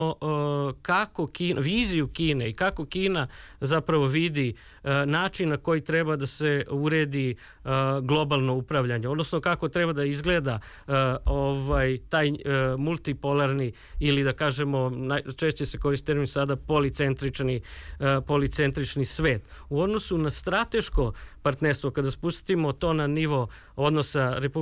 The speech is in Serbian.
kako viziju Kine i kako Kina zapravo vidi način na koji treba da se uredi globalno upravljanje, odnosno kako treba da izgleda taj multipolarni ili da kažemo, češće se koristi termin sada policentrični svet. U odnosu na strateško partnerstvo, kada spustimo to na nivo odnosa